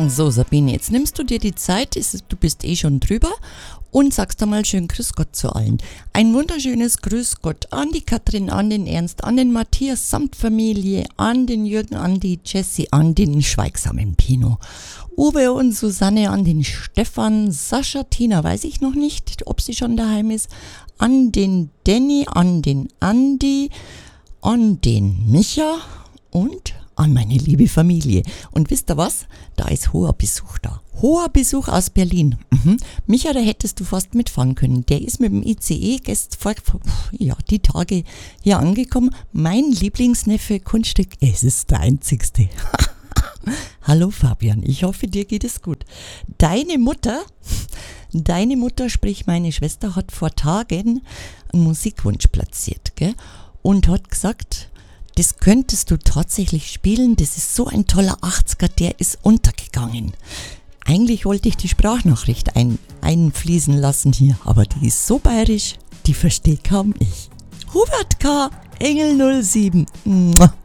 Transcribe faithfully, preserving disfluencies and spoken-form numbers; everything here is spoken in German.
So, Sabine, jetzt nimmst du dir die Zeit, du bist eh schon drüber, und sagst einmal schön Grüß Gott zu allen. Ein wunderschönes Grüß Gott an die Katrin, an den Ernst, an den Matthias samt Familie, an den Jürgen, an die Jessie, an den schweigsamen Pino, Uwe und Susanne, an den Stefan, Sascha, Tina, weiß ich noch nicht, ob sie schon daheim ist, an den Danny, an den Andi, an den Micha und an meine liebe Familie. Und wisst ihr was? Da ist hoher Besuch da. Hoher Besuch aus Berlin. Mhm. Micha, da hättest du fast mitfahren können. Der ist mit dem I C E gestern vor, ja, die Tage hier angekommen. Mein Lieblingsneffe, Kunststück, es ist der einzigste. Hallo Fabian, ich hoffe, dir geht es gut. Deine Mutter, deine Mutter, sprich meine Schwester, hat vor Tagen einen Musikwunsch platziert, gell? Und hat gesagt, das könntest du tatsächlich spielen, das ist so ein toller achtziger, der ist untergegangen. Eigentlich wollte ich die Sprachnachricht ein, einfließen lassen hier, aber die ist so bayerisch, die verstehe kaum ich. Hubert K., Engel null sieben. Mua.